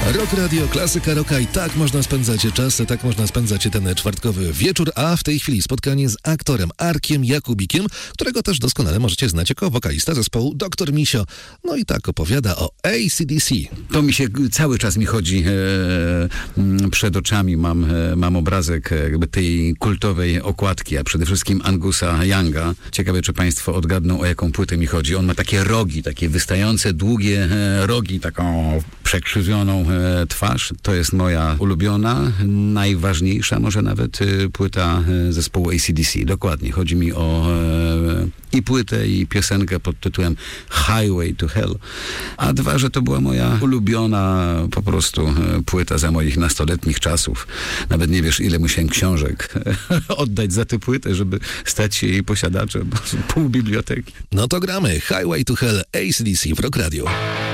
Rock Radio, klasyka rocka i tak można spędzać czas, tak można spędzać ten czwartkowy wieczór, a w tej chwili spotkanie z aktorem Arkiem Jakubikiem, którego też doskonale możecie znać jako wokalista zespołu Dr. Misio. No i tak opowiada o AC/DC. To mi się cały czas chodzi przed oczami. Mam obrazek jakby tej kultowej okładki, a przede wszystkim Angusa Younga. Ciekawe, czy państwo odgadną, o jaką płytę mi chodzi. On ma takie rogi, takie wystające, długie rogi, taką przekrzywioną twarz. To jest moja ulubiona, najważniejsza może nawet płyta zespołu AC/DC. Dokładnie. Chodzi mi o i płytę, i piosenkę pod tytułem Highway to Hell. A dwa, że to była moja ulubiona po prostu płyta za moich nastoletnich czasów. Nawet nie wiesz, ile musiałem książek oddać za tę płytę, żeby stać się jej posiadaczem. Pół biblioteki. No to gramy Highway to Hell AC/DC w Rock Radio.